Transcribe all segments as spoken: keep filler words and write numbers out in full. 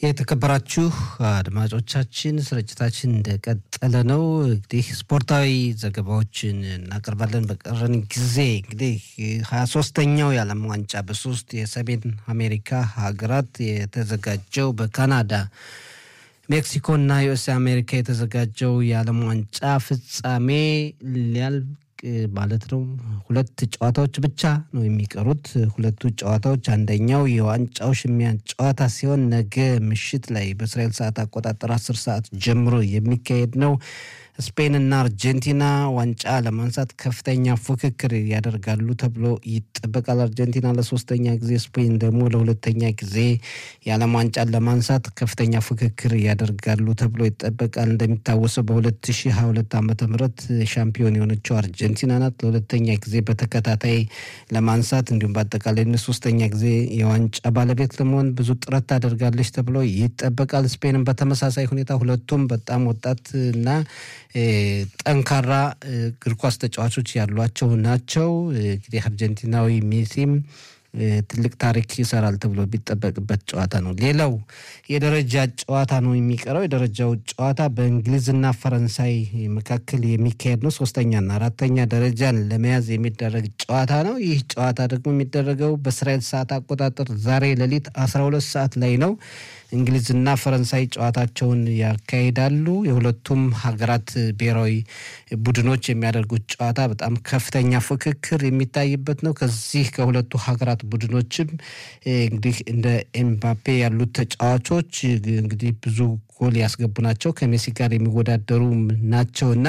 የተከበራችሁ አድማጮቻችን ስርጭታችን እንደቀጠለ ነው። እንግዲህ ስፖርታዊ ዘገባዎችን እናቀርባለን። በቀረን ጊዜ እንግዲህ ሃያ ሶስተኛው የዓለም ዋንጫ በሶስት የሰሜን አሜሪካ ሀገራት የተዘጋጀው በካናዳ ሜክሲኮ እና ዩኤስ አሜሪካ የተዘጋጀው የዓለም ዋንጫ ፍጻሜ ሊያልቅ ማለት ነው። ሁለት ጨዋታዎች ብቻ ነው የሚቀሩት። ሁለቱ ጨዋታዎች አንደኛው የዋንጫው ሽሚያ ጨዋታ ሲሆን ነገ ምሽት ላይ በእስራኤል ሰዓት አቆጣጠር አስር ሰዓት ጀምሮ የሚካሄድ ነው። ስፔን እና አርጀንቲና ዋንጫ ለማንሳት ከፍተኛ ፉክክር ያደርጋሉ ተብሎ ይጠበቃል። አርጀንቲና ለሶስተኛ ጊዜ፣ ስፔን ደግሞ ለሁለተኛ ጊዜ የዓለም ዋንጫን ለማንሳት ከፍተኛ ፉክክር ያደርጋሉ ተብሎ ይጠበቃል። እንደሚታወሰው በ2022 ዓመተ ምህረት ሻምፒዮን የሆነችው አርጀንቲና ናት። ለሁለተኛ ጊዜ በተከታታይ ለማንሳት እንዲሁም በአጠቃላይ ሶስተኛ ጊዜ የዋንጫ ባለቤት ለመሆን ብዙ ጥረት ታደርጋለች ተብሎ ይጠበቃል። ስፔንም በተመሳሳይ ሁኔታ ሁለቱም በጣም ወጣት እና ጠንካራ እግር ኳስ ተጫዋቾች ያሏቸው ናቸው። እንግዲህ አርጀንቲናዊ ሜሲም ትልቅ ታሪክ ይሰራል ተብሎ ቢጠበቅበት ጨዋታ ነው። ሌላው የደረጃ ጨዋታ ነው የሚቀረው። የደረጃው ጨዋታ በእንግሊዝና ፈረንሳይ መካከል የሚካሄድ ነው። ሶስተኛና አራተኛ ደረጃን ለመያዝ የሚደረግ ጨዋታ ነው። ይህ ጨዋታ ደግሞ የሚደረገው በእስራኤል ሰዓት አቆጣጠር ዛሬ ሌሊት አስራ ሁለት ሰዓት ላይ ነው። እንግሊዝና ፈረንሳይ ጨዋታቸውን ያካሂዳሉ። የሁለቱም ሀገራት ብሔራዊ ቡድኖች የሚያደርጉት ጨዋታ በጣም ከፍተኛ ፉክክር የሚታይበት ነው። ከዚህ ከሁለቱ ሀገራት ቡድኖችም እንግዲህ እንደ ኤምባፔ ያሉት ተጫዋቾች እንግዲህ ብዙ ጎል ያስገቡ ናቸው። ከሜሲ ጋር የሚወዳደሩ ናቸውና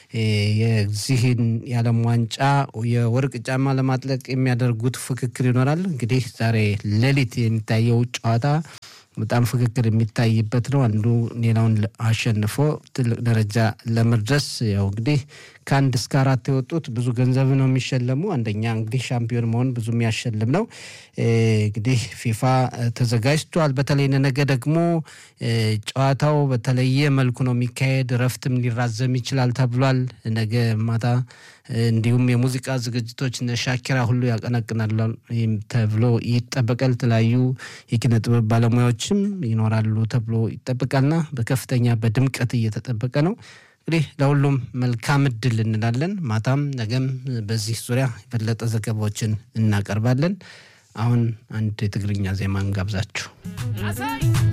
የዚህን የዓለም ዋንጫ የወርቅ ጫማ ለማጥለቅ የሚያደርጉት ፉክክር ይኖራል። እንግዲህ ዛሬ ሌሊት የሚታየው ጨዋታ በጣም ፍክክር የሚታይበት ነው። አንዱ ሌላውን አሸንፎ ትልቅ ደረጃ ለመድረስ ያው እንግዲህ ከአንድ እስከ አራት የወጡት ብዙ ገንዘብ ነው የሚሸለሙ። አንደኛ እንግዲህ ሻምፒዮን መሆን ብዙ የሚያሸልም ነው። እንግዲህ ፊፋ ተዘጋጅቷል። በተለይ ነገ ደግሞ ጨዋታው በተለየ መልኩ ነው የሚካሄድ። ረፍትም ሊራዘም ይችላል ተብሏል። ነገ ማታ እንዲሁም የሙዚቃ ዝግጅቶች እነ ሻኪራ ሁሉ ያቀነቅናሉ ተብሎ ይጠበቃል። የተለያዩ የኪነ ጥበብ ባለሙያዎችም ይኖራሉ ተብሎ ይጠበቃልና በከፍተኛ በድምቀት እየተጠበቀ ነው። እንግዲህ ለሁሉም መልካም እድል እንላለን። ማታም ነገም በዚህ ዙሪያ የበለጠ ዘገባዎችን እናቀርባለን። አሁን አንድ የትግርኛ ዜማ እንጋብዛችሁ።